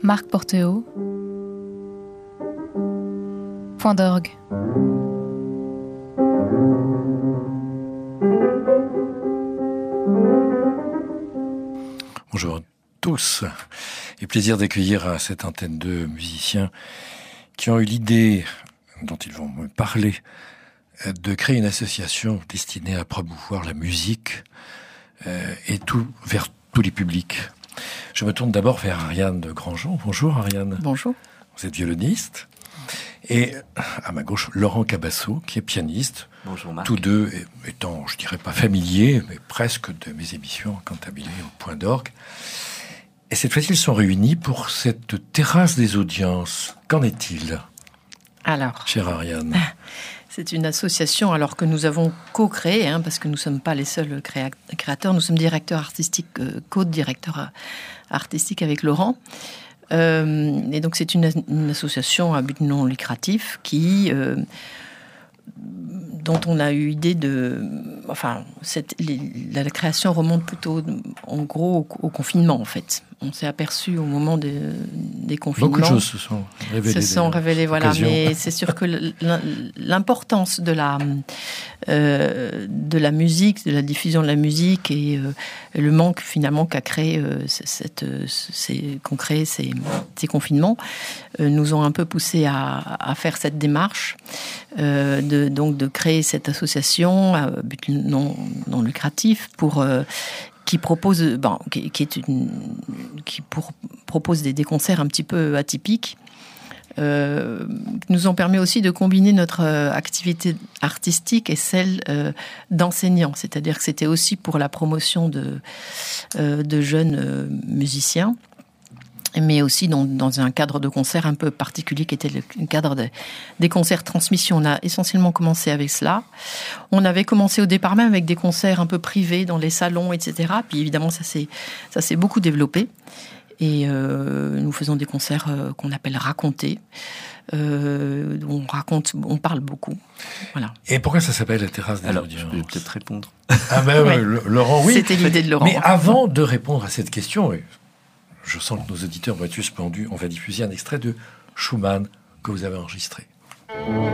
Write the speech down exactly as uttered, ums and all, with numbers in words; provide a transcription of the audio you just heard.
Marc Porteau, Point d'orgue. Bonjour à tous, et plaisir d'accueillir à cette antenne deux musiciens qui ont eu l'idée, dont ils vont me parler, de créer une association destinée à promouvoir la musique euh, et tout vers tous les publics. Je me tourne d'abord vers Ariane de Grandjean. Bonjour Ariane. Bonjour. Vous êtes violoniste. Et à ma gauche, Laurent Cabasso, qui est pianiste. Bonjour Marc. Tous deux étant, je dirais pas familiers, mais presque de mes émissions cantabilées au Point d'orgue. Et cette fois-ci, ils sont réunis pour cette terrasse des audiences. Qu'en est-il ? Alors, chère Ariane. C'est une association alors que nous avons co-créé, hein, parce que nous ne sommes pas les seuls créa- créateurs, nous sommes directeurs artistiques, euh, co-directeurs artistiques avec Laurent. Euh, et donc c'est une, une association à but non lucratif qui, euh, dont on a eu idée de... Enfin, cette, les, la, la création remonte plutôt, en gros, au, au confinement, en fait. On s'est aperçu au moment des, des confinements... Beaucoup de choses se sont révélées. Se sont révélées, voilà. Occasions. Mais c'est sûr que l'importance de la, euh, de la musique, de la diffusion de la musique et euh, le manque, finalement, qu'a créé, euh, cette, ces, qu'ont créé ces, ces confinements euh, nous ont un peu poussé à, à faire cette démarche, euh, de, donc de créer cette association à but non, non lucratif pour... Euh, qui propose, bon, qui, qui est une, qui pour, propose des, des concerts un petit peu atypiques, euh, qui nous ont permis aussi de combiner notre activité artistique et celle euh, d'enseignants. C'est-à-dire que c'était aussi pour la promotion de, euh, de jeunes euh, musiciens, mais aussi dans, dans un cadre de concert un peu particulier qui était le cadre de, des concerts transmission. On a essentiellement commencé avec cela. On avait commencé au départ même avec des concerts un peu privés dans les salons, et cetera. Puis évidemment, ça s'est, ça s'est beaucoup développé. Et euh, nous faisons des concerts euh, qu'on appelle racontés. Euh, on raconte, on parle beaucoup. Voilà. Et pourquoi ça s'appelle la terrasse des Alors, audiences ? je peux peut-être répondre. Ah ben ouais, Ouais. Laurent, oui. C'était l'idée de Laurent. Mais avant de répondre à cette question, je sens que nos auditeurs vont être suspendus. On va diffuser un extrait de Schumann que vous avez enregistré.